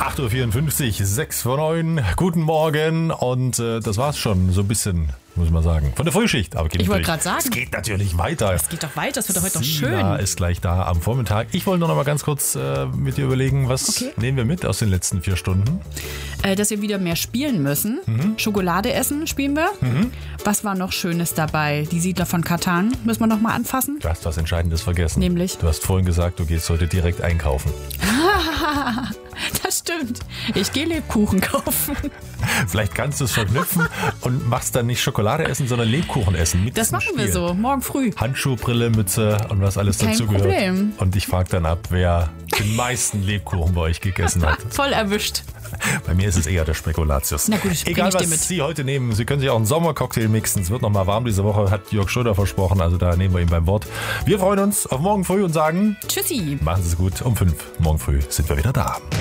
8.54 Uhr, 6 vor 9. Guten Morgen. Und das war's schon, so ein bisschen, muss man sagen. Von der Frühschicht. Aber ich wollte gerade sagen. Es geht natürlich weiter. Es geht doch weiter, es wird doch heute noch schön. Sina ist gleich da am Vormittag. Ich wollte noch mal ganz kurz mit dir überlegen, was nehmen wir mit aus den letzten 4 Stunden? Dass wir wieder mehr spielen müssen. Schokolade essen spielen wir. Was war noch Schönes dabei? Die Siedler von Catan müssen wir noch mal anfassen. Du hast was Entscheidendes vergessen. Nämlich? Du hast vorhin gesagt, du gehst heute direkt einkaufen. Das stimmt. Ich gehe Lebkuchen kaufen. Vielleicht kannst du es verknüpfen und machst dann nicht Schokolade essen, sondern Lebkuchen essen. Mit das machen wir so, morgen früh. Handschuh, Brille, Mütze und was alles dazugehört. Kein Problem. Und ich frage dann ab, wer den meisten Lebkuchen bei euch gegessen hat. Voll erwischt. Bei mir ist es eher der Spekulatius. Na gut, ich egal, dir mit. was Sie heute nehmen, Sie können sich auch einen Sommercocktail mixen. Es wird noch mal warm diese Woche, hat Jörg Schröder versprochen. Also da nehmen wir ihn beim Wort. Wir freuen uns auf morgen früh und sagen Tschüssi. Machen Sie es gut. Um 5 morgen früh sind wir wieder da.